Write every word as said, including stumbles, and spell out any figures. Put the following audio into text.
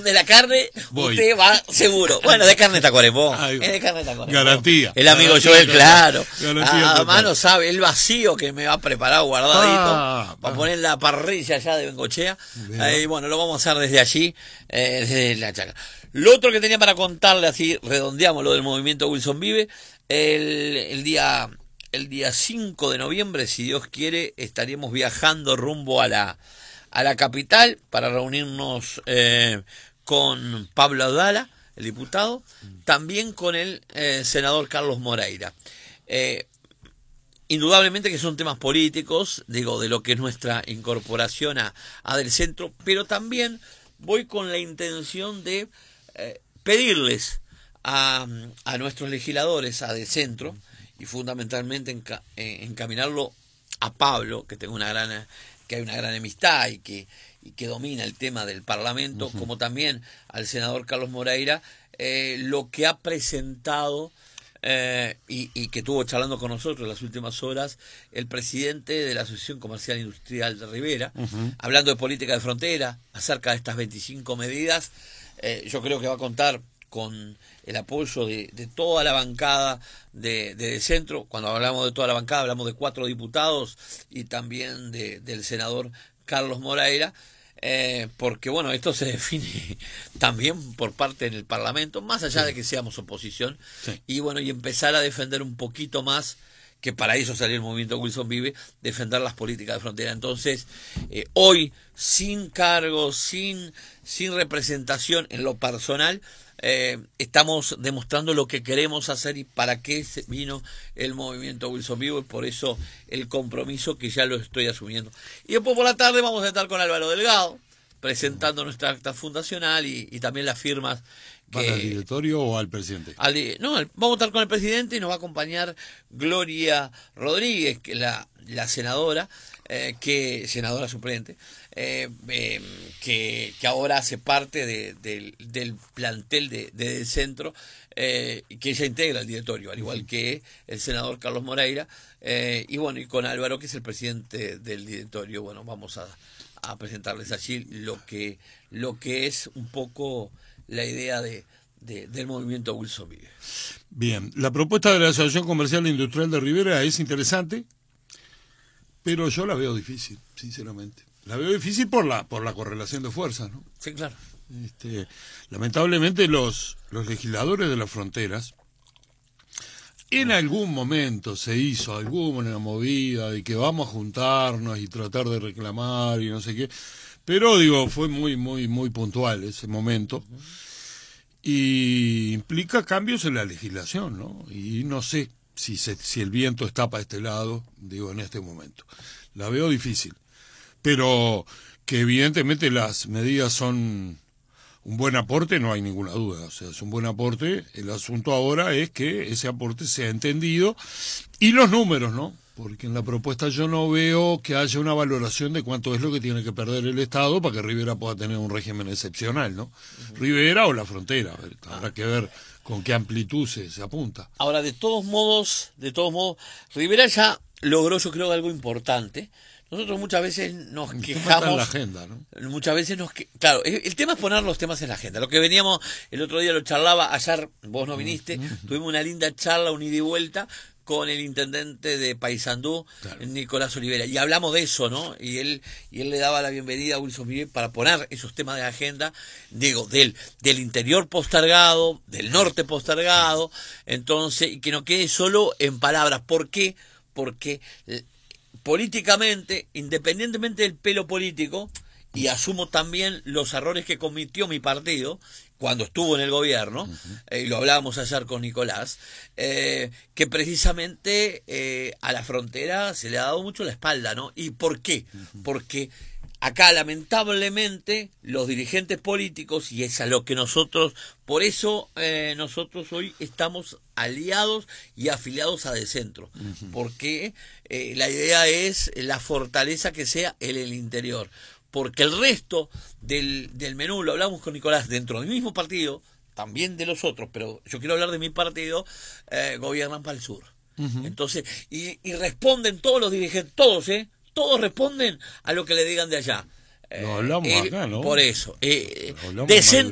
de la carne, Voy. usted va seguro. Bueno, de carne Tacuarembó. Es de carne Tacuarembó. Garantía. El amigo Garantía Joel, total. claro. Garantía Además total. no sabe el vacío que me va preparado, guardadito, Ah, para ah. poner en la parrilla allá de Bengochea. Bien. Ahí, bueno, lo vamos a hacer desde allí, eh, desde la chacra. Lo otro que tenía para contarle, así redondeamos lo del movimiento Wilson Vive, el, el día... El día cinco de noviembre, si Dios quiere, estaremos viajando rumbo a la, a la capital para reunirnos eh, con Pablo Audala, el diputado, también con el eh, senador Carlos Moreira. Eh, indudablemente que son temas políticos, digo, de lo que es nuestra incorporación a, a Del Centro, pero también voy con la intención de eh, pedirles a, a nuestros legisladores, a Del Centro, y fundamentalmente enca eh, encaminarlo a Pablo, que tengo una gran, que hay una gran amistad y que, y que domina el tema del Parlamento, uh-huh. como también al senador Carlos Moreira, eh, lo que ha presentado eh, y, y que estuvo charlando con nosotros en las últimas horas el presidente de la Asociación Comercial e Industrial de Rivera, uh-huh. hablando de política de frontera, acerca de estas veinticinco medidas. Eh, yo creo que va a contar con el apoyo de, de toda la bancada de, de, de centro. Cuando hablamos de toda la bancada, hablamos de cuatro diputados y también de, del senador Carlos Moreira, eh, porque bueno, esto se define también por parte del Parlamento, más allá sí. de que seamos oposición, sí. y bueno, y empezar a defender un poquito más, que para eso salió el movimiento Wilson Vive, defender las políticas de frontera. Entonces, eh, hoy, sin cargos, sin, sin representación en lo personal, Eh, estamos demostrando lo que queremos hacer y para qué vino el movimiento Wilson Vivo, y por eso el compromiso que ya lo estoy asumiendo. Y después por la tarde vamos a estar con Álvaro Delgado, presentando nuestra acta fundacional y, y también las firmas. Que, ¿Para el directorio o al presidente? Al, no, vamos a estar con el presidente y nos va a acompañar Gloria Rodríguez, que la, la senadora, eh, que senadora suplente, eh, eh, que, que ahora hace parte de, de, del plantel de, de Del Centro, eh, que ella integra el directorio, al igual que el senador Carlos Moreira, eh, y bueno, y con Álvaro, que es el presidente del directorio. Bueno, vamos a, a presentarles allí lo que, lo que es un poco la idea de, de, del movimiento Wilson Vive. Bien, la propuesta de la Asociación Comercial e Industrial de Rivera es interesante, pero yo la veo difícil, sinceramente. La veo difícil por la por la correlación de fuerzas, ¿no? Sí, claro. Este, lamentablemente los, los legisladores de las fronteras, en algún momento se hizo alguna movida de que vamos a juntarnos y tratar de reclamar y no sé qué, pero digo, fue muy, muy, muy puntual ese momento. Uh-huh. Y implica cambios en la legislación, ¿no? Y no sé si, se, si el viento está para este lado, digo, en este momento. La veo difícil. Pero que evidentemente las medidas son un buen aporte, no hay ninguna duda. O sea, es un buen aporte. El asunto ahora es que ese aporte sea entendido. Y los números, ¿no? Porque en la propuesta yo no veo que haya una valoración de cuánto es lo que tiene que perder el Estado para que Rivera pueda tener un régimen excepcional, ¿no? Uh-huh. Rivera o la frontera, habrá ah. que ver con qué amplitud se, se apunta. Ahora, de todos modos, de todos modos, Rivera ya logró, yo creo, algo importante. Nosotros muchas veces nos el quejamos. Tema está en la agenda, ¿no? Muchas veces nos que, claro, el tema es poner los temas en la agenda. Lo que veníamos, el otro día lo charlaba, ayer vos no viniste, uh-huh. tuvimos una linda charla, un ida y vuelta con el intendente de Paysandú, claro. Nicolás Olivera, y hablamos de eso, ¿no? Y él y él le daba la bienvenida a Wilson Vive para poner esos temas de agenda, digo, del del interior postergado, del norte postergado, entonces, y que no quede solo en palabras. ¿Por qué? Porque políticamente, independientemente del pelo político, y asumo también los errores que cometió mi partido cuando estuvo en el gobierno, uh-huh. eh, y lo hablábamos ayer con Nicolás, eh, que precisamente eh, a la frontera se le ha dado mucho la espalda, ¿no? ¿Y por qué? Uh-huh. Porque acá lamentablemente los dirigentes políticos, y es a lo que nosotros, por eso eh, nosotros hoy estamos aliados y afiliados a Del Centro, uh-huh. porque eh, la idea es la fortaleza que sea en el interior. Porque el resto del, del menú, lo hablamos con Nicolás, dentro del mismo partido, también de los otros, pero yo quiero hablar de mi partido, eh, gobiernan para el sur. Uh-huh. Entonces, y, y responden todos los dirigentes, todos, ¿eh? Todos responden a lo que le digan de allá. Lo hablamos eh, acá, ¿no? Por eso. Eh, de